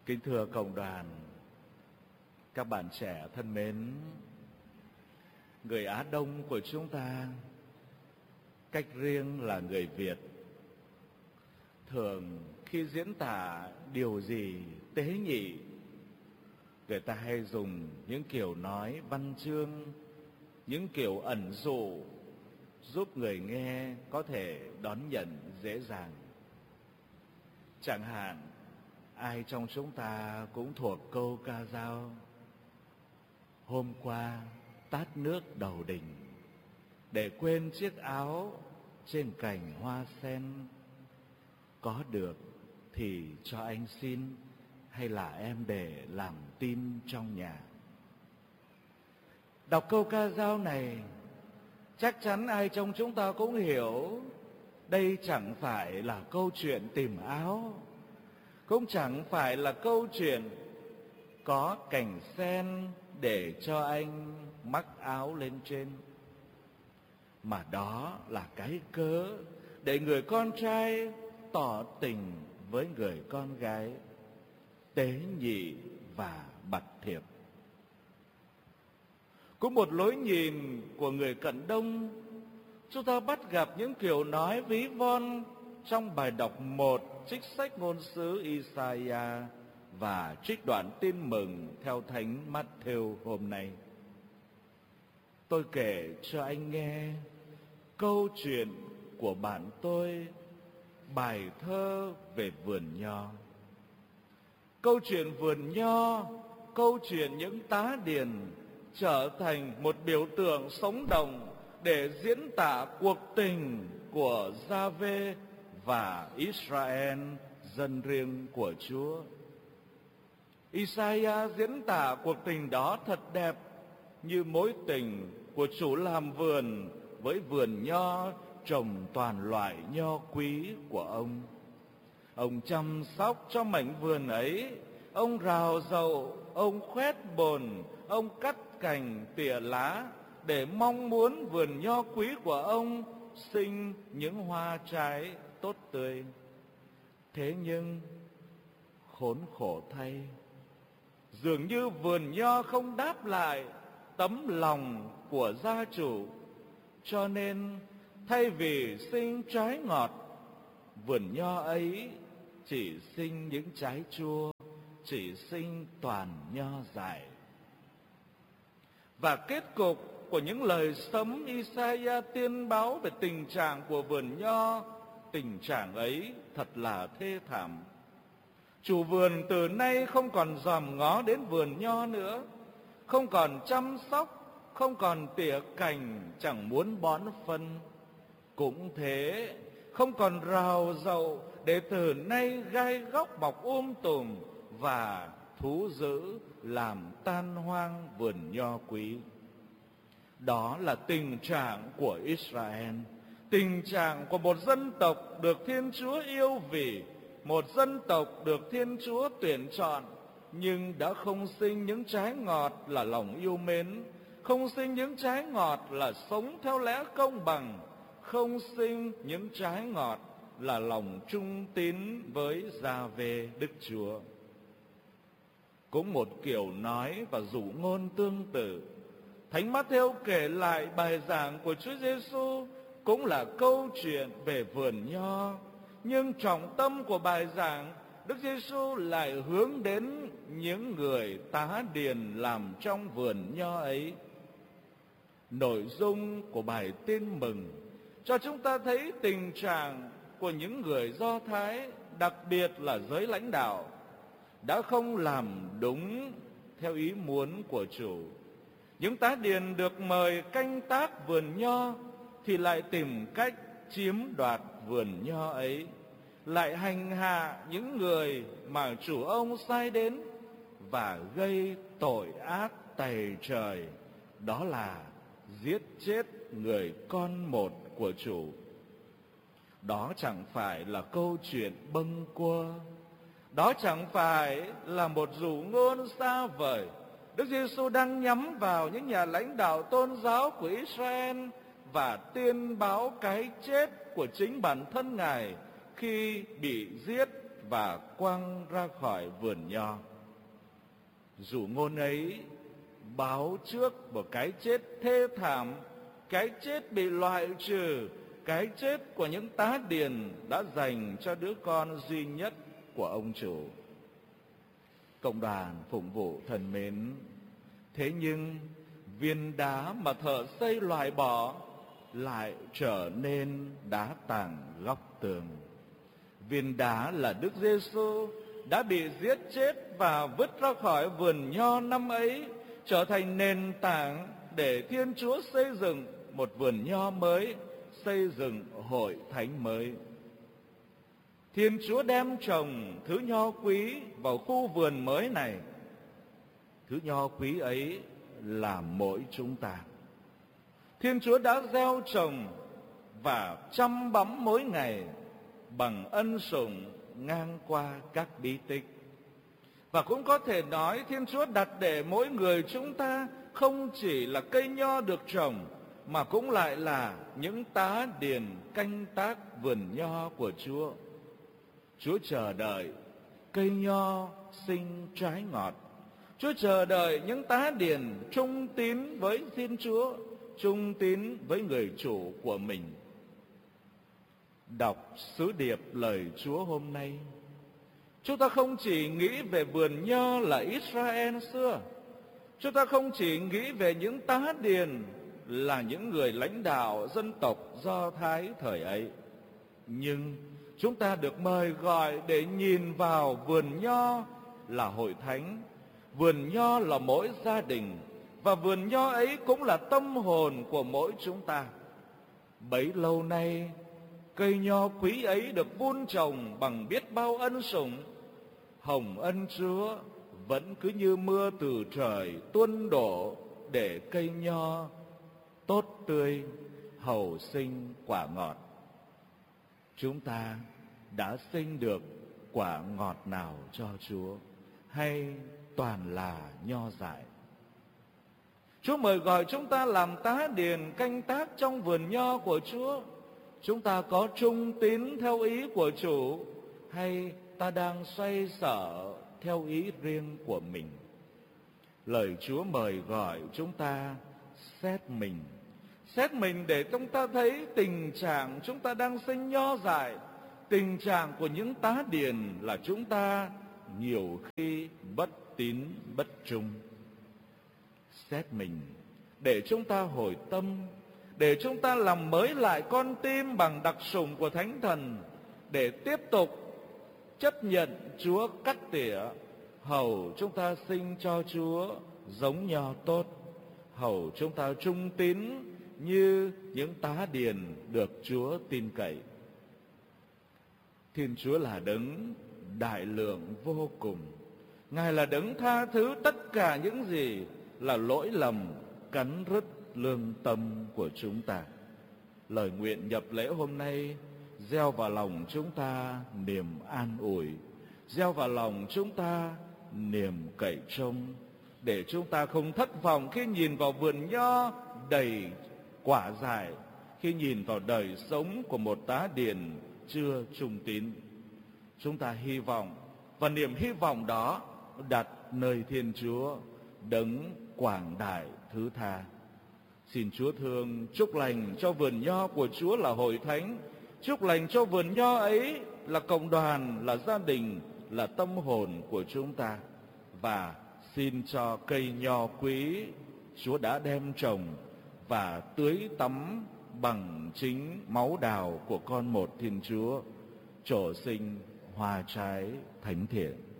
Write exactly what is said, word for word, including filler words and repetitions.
Kính thưa cộng đoàn, các bạn trẻ thân mến, người Á Đông của chúng ta, cách riêng là người Việt, thường khi diễn tả điều gì tế nhị, người ta hay dùng những kiểu nói văn chương, những kiểu ẩn dụ giúp người nghe có thể đón nhận dễ dàng. Chẳng hạn, ai trong chúng ta cũng thuộc câu ca dao: hôm qua tát nước đầu đình, để quên chiếc áo trên cành hoa sen. Có được thì cho anh xin, hay là em để làm tin trong nhà. Đọc câu ca dao này, chắc chắn ai trong chúng ta cũng hiểu đây chẳng phải là câu chuyện tìm áo, cũng chẳng phải là câu chuyện có cành sen để cho anh mắc áo lên trên, mà đó là cái cớ để người con trai tỏ tình với người con gái, tế nhị và bặt thiệp. Cũng một lối nhìn của người Cận Đông, chúng ta bắt gặp những kiểu nói ví von trong bài đọc một trích sách ngôn sứ Isaiah và trích đoạn tin mừng theo Thánh Matthew hôm nay. Tôi kể cho anh nghe câu chuyện của bạn tôi, bài thơ về vườn nho. Câu chuyện vườn nho, câu chuyện những tá điền trở thành một biểu tượng sống động để diễn tả cuộc tình của Gia-vê và Israel, dân riêng của Chúa. Isaiah diễn tả cuộc tình đó thật đẹp, như mối tình của chủ làm vườn với vườn nho trồng toàn loại nho quý của ông. Ông chăm sóc cho mảnh vườn ấy, ông rào dậu, ông khoét bồn, ông cắt cành tỉa lá, để mong muốn vườn nho quý của ông sinh những hoa trái tốt tươi. Thế nhưng khốn khổ thay, dường như vườn nho không đáp lại tấm lòng của gia chủ, cho nên thay vì sinh trái ngọt, vườn nho ấy chỉ sinh những trái chua, chỉ sinh toàn nho dại. Và kết cục của những lời sấm Isaiah tiên báo về tình trạng của vườn nho, tình trạng ấy thật là thê thảm. Chủ vườn từ nay không còn dòm ngó đến vườn nho nữa, không còn chăm sóc, không còn tỉa cành, chẳng muốn bón phân. Cũng thế, không còn rào dậu để từ nay gai góc mọc um tùm và thú dữ làm tan hoang vườn nho quý. Đó là tình trạng của Israel, tình trạng của một dân tộc được Thiên Chúa yêu vì, một dân tộc được Thiên Chúa tuyển chọn, nhưng đã không sinh những trái ngọt là lòng yêu mến, không sinh những trái ngọt là sống theo lẽ công bằng, không sinh những trái ngọt là lòng trung tín với Gia-vê Đức Chúa. Cũng một kiểu nói và dụ ngôn tương tự, Thánh Mát-thêu kể lại bài giảng của Chúa Giêsu cũng là câu chuyện về vườn nho, nhưng trọng tâm của bài giảng, Đức Giêsu lại hướng đến những người tá điền làm trong vườn nho ấy. Nội dung của bài tin mừng cho chúng ta thấy tình trạng của những người Do Thái, đặc biệt là giới lãnh đạo, đã không làm đúng theo ý muốn của chủ. Những tá điền được mời canh tác vườn nho thì lại tìm cách chiếm đoạt vườn nho ấy, lại hành hạ những người mà chủ ông sai đến và gây tội ác tày trời, đó là giết chết người con một của chủ. Đó chẳng phải là câu chuyện bâng quơ, đó chẳng phải là một dụ ngôn xa vời. Đức Giêsu đang nhắm vào những nhà lãnh đạo tôn giáo của Israel và tuyên báo cái chết của chính bản thân Ngài khi bị giết và quăng ra khỏi vườn nho. Dụ ngôn ấy báo trước một cái chết thê thảm, cái chết bị loại trừ, cái chết của những tá điền đã dành cho đứa con duy nhất của ông chủ. Cộng đoàn phụng vụ thân mến, thế nhưng viên đá mà thợ xây loại bỏ lại trở nên đá tảng góc tường. Viên đá là Đức Giêsu đã bị giết chết và vứt ra khỏi vườn nho năm ấy, trở thành nền tảng để Thiên Chúa xây dựng một vườn nho mới, xây dựng hội thánh mới. Thiên Chúa đem trồng thứ nho quý vào khu vườn mới này. Thứ nho quý ấy là mỗi chúng ta. Thiên Chúa đã gieo trồng và chăm bẵm mỗi ngày bằng ân sủng ngang qua các bí tích. Và cũng có thể nói Thiên Chúa đặt để mỗi người chúng ta không chỉ là cây nho được trồng, mà cũng lại là những tá điền canh tác vườn nho của Chúa. Chúa chờ đợi cây nho sinh trái ngọt. Chúa chờ đợi những tá điền trung tín với Thiên Chúa, trung tín với người chủ của mình. Đọc sứ điệp lời Chúa hôm nay, chúng ta không chỉ nghĩ về vườn nho là Israel xưa, chúng ta không chỉ nghĩ về những tá điền là những người lãnh đạo dân tộc Do Thái thời ấy, nhưng chúng ta được mời gọi để nhìn vào vườn nho là hội thánh, vườn nho là mỗi gia đình, và vườn nho ấy cũng là tâm hồn của mỗi chúng ta. Bấy lâu nay, cây nho quý ấy được vun trồng bằng biết bao ân sủng. Hồng ân Chúa vẫn cứ như mưa từ trời tuôn đổ để cây nho tốt tươi, hầu sinh quả ngọt. Chúng ta đã sinh được quả ngọt nào cho Chúa, hay toàn là nho dại? Chúa mời gọi chúng ta làm tá điền canh tác trong vườn nho của Chúa. Chúng ta có trung tín theo ý của chủ, hay ta đang xoay sở theo ý riêng của mình? Lời Chúa mời gọi chúng ta xét mình, xét mình để chúng ta thấy tình trạng chúng ta đang sinh nho dại. Tình trạng của những tá điền là chúng ta nhiều khi bất tín bất trung. Xét mình để chúng ta hồi tâm, để chúng ta làm mới lại con tim bằng đặc sủng của Thánh Thần, để tiếp tục chấp nhận Chúa cắt tỉa, hầu chúng ta sinh cho Chúa giống nho tốt, hầu chúng ta trung tín như những tá điền được Chúa tin cậy. Thiên Chúa là đấng đại lượng vô cùng. Ngài là đấng tha thứ tất cả những gì là lỗi lầm cắn rứt lương tâm của chúng ta. Lời nguyện nhập lễ hôm nay gieo vào lòng chúng ta niềm an ủi, gieo vào lòng chúng ta niềm cậy trông, để chúng ta không thất vọng khi nhìn vào vườn nho đầy quả dại, khi nhìn vào đời sống của một tá điền chưa trung tín. Chúng ta hy vọng, và niềm hy vọng đó đặt nơi Thiên Chúa, đấng quảng đại thứ tha. Xin Chúa thương chúc lành cho vườn nho của Chúa là hội thánh, chúc lành cho vườn nho ấy là cộng đoàn, là gia đình, là tâm hồn của chúng ta. Và xin cho cây nho quý Chúa đã đem trồng và tưới tắm bằng chính máu đào của con một Thiên Chúa, trổ sinh hoa trái thánh thiện.